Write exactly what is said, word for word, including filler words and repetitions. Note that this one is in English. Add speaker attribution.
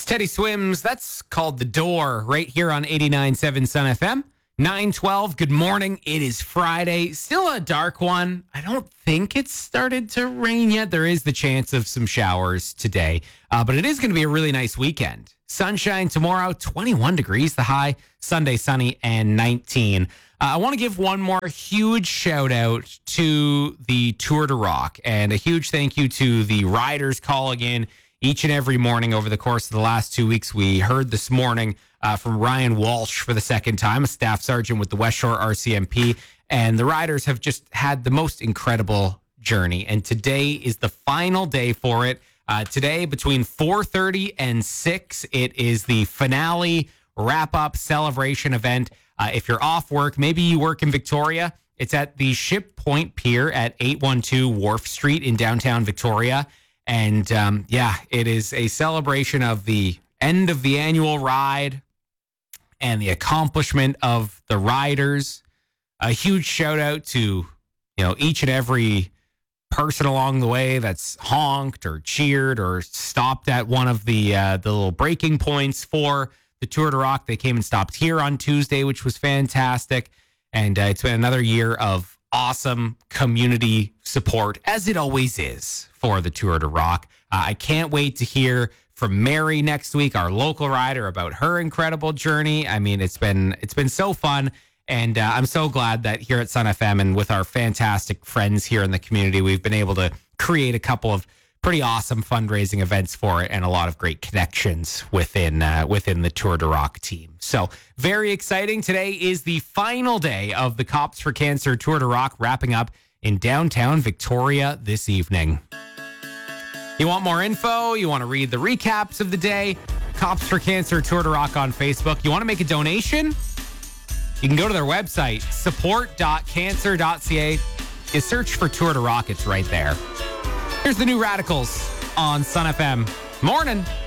Speaker 1: It's Teddy Swims. That's called The Door right here on eighty-nine point seven Sun F M. nine twelve, good morning. It is Friday. Still a dark one. I don't think it's started to rain yet. There is the chance of some showers today, uh, but it is going to be a really nice weekend. Sunshine tomorrow, twenty-one degrees the high. Sunday, sunny and nineteen. Uh, I want to give one more huge shout out to the Tour de Rock and a huge thank you to the riders calling in each and every morning over the course of the last two weeks. We heard this morning uh, from Ryan Walsh for the second time, a staff sergeant with the West Shore R C M P. And the riders have just had the most incredible journey. And today is the final day for it. Uh, today, between four thirty and six, it is the finale wrap-up celebration event. Uh, if you're off work, maybe you work in Victoria, it's at the Ship Point Pier at eight one two Wharf Street in downtown Victoria. And um, yeah, it is a celebration of the end of the annual ride and the accomplishment of the riders. A huge shout out to, you know, each and every person along the way that's honked or cheered or stopped at one of the uh, the little breaking points for the Tour de Rock. They came and stopped here on Tuesday, which was fantastic. And uh, it's been another year of awesome community support, as it always is for the Tour de Rock. Uh, I can't wait to hear from Mary next week, our local rider, about her incredible journey. I mean, it's been it's been so fun, and uh, I'm so glad that here at Sun F M and with our fantastic friends here in the community, we've been able to create a couple of pretty awesome fundraising events for it and a lot of great connections within uh, within the Tour de Rock team. So very exciting. Today is the final day of the Cops for Cancer Tour de Rock, wrapping up in downtown Victoria this evening. You want more info? You want to read the recaps of the day? Cops for Cancer Tour de Rock on Facebook. You want to make a donation? You can go to their website, support dot cancer dot c a. You search for Tour de Rock, it's right there. Here's the New Radicals on Sun F M. Morning.